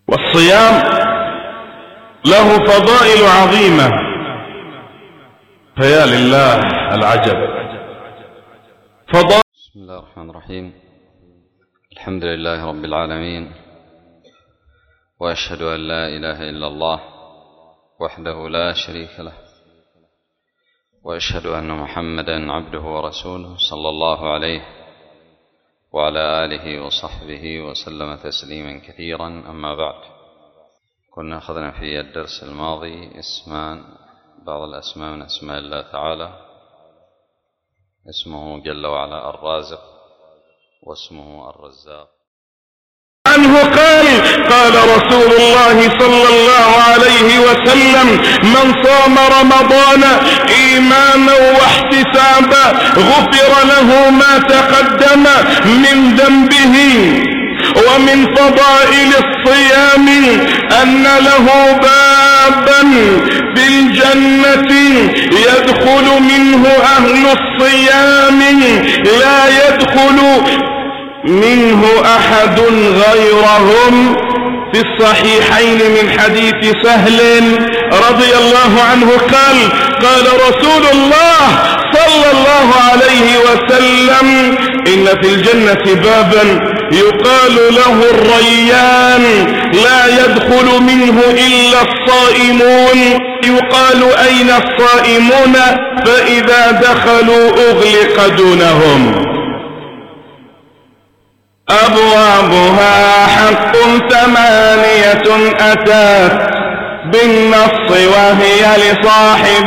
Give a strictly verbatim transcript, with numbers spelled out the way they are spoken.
والصيام له فضائل عظيمة، فيا لله العجب. فضائل. بسم الله الرحمن الرحيم. الحمد لله رب العالمين، وأشهد أن لا إله إلا الله وحده لا شريك له، وأشهد أن محمدا عبده ورسوله صلى الله عليه وعلى آله وصحبه وسلم تسليما كثيرا. أما بعد، كنا أخذنا في الدرس الماضي اسمان، بعض الأسماء من أسماء الله تعالى، اسمه جل وعلا الرازق، واسمه الرزاق. عنه قال قال رسول الله صلى الله عليه وسلم: من صام رمضان إيمانا واحتسابا غفر له ما تقدم من ذنبه. ومن فضائل الصيام أن له بابا في الجنة يدخل منه أهل الصيام لا يدخل منه أحد غيرهم، في الصحيحين من حديث سهل رضي الله عنه قال قال رسول الله صلى الله عليه وسلم: إن في الجنة بابا يقال له الريان لا يدخل منه إلا الصائمون، يقال: أين الصائمون؟ فإذا دخلوا أغلق دونهم. أبوابها حق ثمانية أتات بالنص وهي لصاحب